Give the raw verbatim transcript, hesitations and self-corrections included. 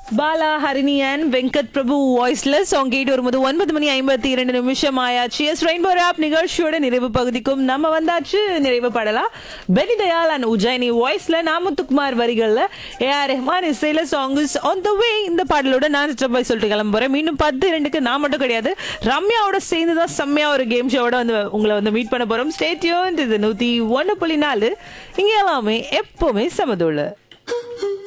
Bala Harini and Venkat Prabhu வாய்ஸ்ல song கேட்டு வரும்போது ஒன்பது மணி ஐம்பத்தி இரண்டு நிமிஷம் ஆயாச்சு. எஸ் ரெயின்போ ராப் நிகழ்ச்சியோட நிறைவு பகுதிக்கும் நம்ம வந்தாச்சு. நிறைவு பாடலாம் பெனி தயால் அண்ட் உஜயினி வாய்ஸ்ல நாமத்துக்குமார் வரிகள்ல ஏ ஆர் ரெஹ்மான் இசையில சாங்ஸ் ஆன் த வே. இந்த பாடலோட நான் பாய் சொல்லிட்டு கிளம்புறேன். மீண்டும் பத்து இரண்டுக்கு நான் மட்டும் கிடையாது, ரம்யாவோட சேர்ந்துதான் செம்மையா ஒரு கேம் ஷோட வந்து உங்களை வந்து மீட் பண்ண போறோம். Stay tuned. இது நூத்தி ஒன்னு புள்ளி நாலு. இங்க எல்லாமே எப்பவுமே சமதுள்ள.